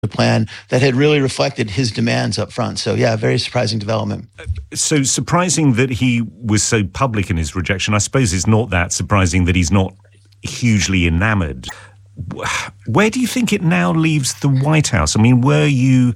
a plan that had really reflected his demands up front. So yeah, very surprising development. So surprising that he was so public in his rejection. I suppose it's not that surprising that he's not hugely enamored. Where do you think it now leaves the White House? I mean, were you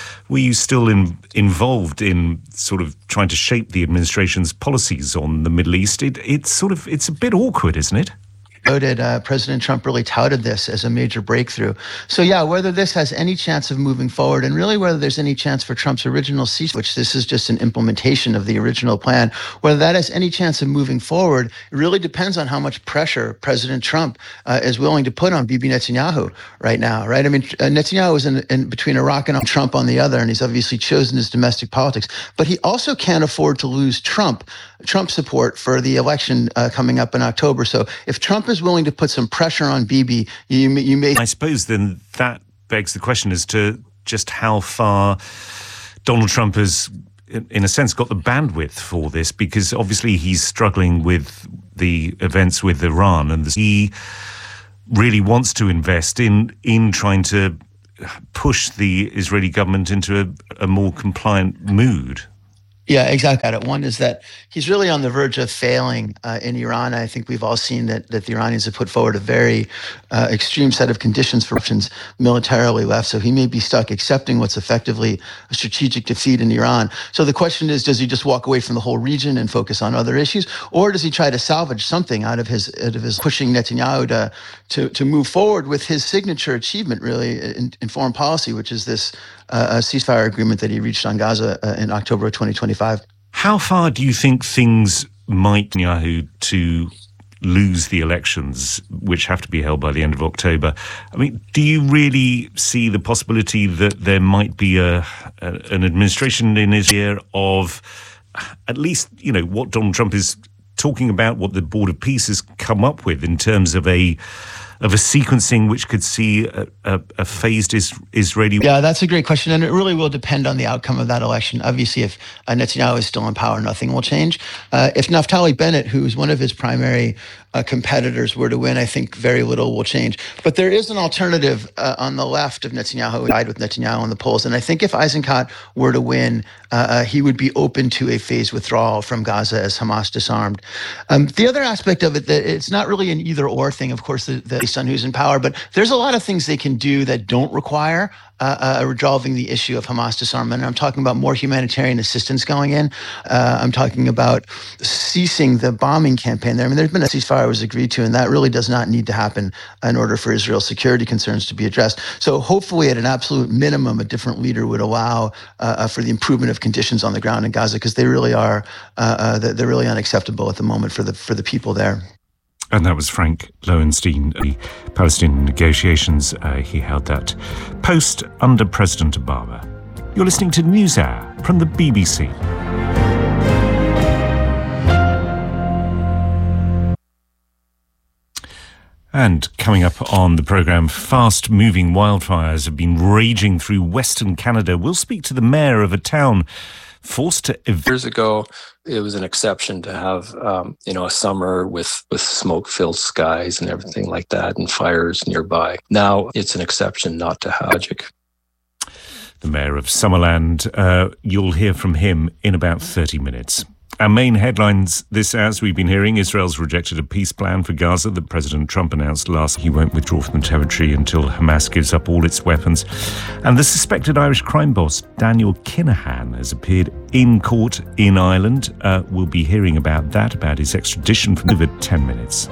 still involved in sort of trying to shape the administration's policies on the Middle East? It's a bit awkward, isn't it? President Trump really touted this as a major breakthrough. So yeah, whether this has any chance of moving forward, and really whether there's any chance for Trump's original cease, which this is just an implementation of the original plan, whether that has any chance of moving forward, it really depends on how much pressure President Trump is willing to put on Bibi Netanyahu right now, right? I mean, Netanyahu is in between Iraq and Trump on the other, and he's obviously chosen his domestic politics, but he also can't afford to lose Trump support for the election coming up in October. So if Trump is willing to put some pressure on Bibi, you may... I suppose then that begs the question as to just how far Donald Trump has, in a sense, got the bandwidth for this, because obviously he's struggling with the events with Iran, and he really wants to invest in trying to push the Israeli government into a more compliant mood. Yeah, exactly. One is that he's really on the verge of failing in Iran. I think we've all seen that the Iranians have put forward a very extreme set of conditions for options militarily left. So he may be stuck accepting what's effectively a strategic defeat in Iran. So the question is, does he just walk away from the whole region and focus on other issues? Or does he try to salvage something out of his pushing Netanyahu to move forward with his signature achievement, really, in foreign policy, which is this a ceasefire agreement that he reached on Gaza in October of 2025. How far do you think things might Netanyahu to lose the elections, which have to be held by the end of October? I mean, do you really see the possibility that there might be an administration in Israel of at least, what Donald Trump is talking about, what the Board of Peace has come up with in terms of a sequencing which could see a phased Israeli... Yeah, that's a great question, and it really will depend on the outcome of that election. Obviously, if Netanyahu is still in power, nothing will change. If Naftali Bennett, who is one of his primary competitors, were to win, I think very little will change. But there is an alternative on the left of Netanyahu, who died with Netanyahu in the polls, and I think if Eisenkot were to win, he would be open to a phased withdrawal from Gaza as Hamas disarmed. The other aspect of it, that it's not really an either-or thing, of course, the son who's in power, but there's a lot of things they can do that don't require resolving the issue of Hamas disarmament. I'm talking about more humanitarian assistance going in. I'm talking about ceasing the bombing campaign there. I mean, there's been a ceasefire was agreed to, and that really does not need to happen in order for Israel's security concerns to be addressed. So hopefully, at an absolute minimum, a different leader would allow for the improvement of conditions on the ground in Gaza, because they really are they're really unacceptable at the moment for the people there. And that was Frank Lowenstein, the Palestinian negotiations. He held that post under President Obama. You're listening to NewsHour from the BBC. And coming up on the programme, fast-moving wildfires have been raging through Western Canada. We'll speak to the mayor of a town forced to... Years ago, it was an exception to have, a summer with smoke-filled skies and everything like that, and fires nearby. Now it's an exception not to have magic. The mayor of Summerland, you'll hear from him in about 30 minutes. Our main headlines this hour, as we've been hearing: Israel's rejected a peace plan for Gaza that President Trump announced last. He won't withdraw from the territory until Hamas gives up all its weapons. And the suspected Irish crime boss, Daniel Kinahan, has appeared in court in Ireland. We'll be hearing about that, about his extradition from over 10 minutes.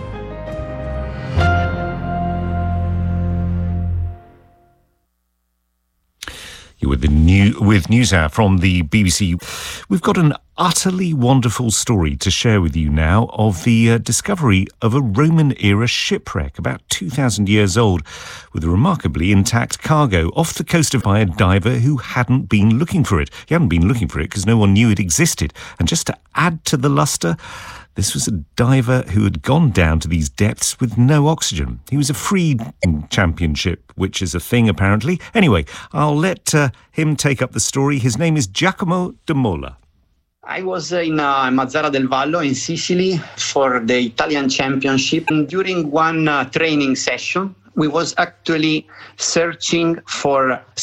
With NewsHour from the BBC. We've got an utterly wonderful story to share with you now of the discovery of a Roman-era shipwreck about 2,000 years old with a remarkably intact cargo off the coast by a diver who hadn't been looking for it. He hadn't been looking for it because no one knew it existed. And just to add to the lustre, this was a diver who had gone down to these depths with no oxygen. He was a free championship, which is a thing apparently. Anyway, I'll let him take up the story. His name is Giacomo De Mola. I was in Mazara del Vallo in Sicily for the Italian Championship. And during one training session, we was actually searching for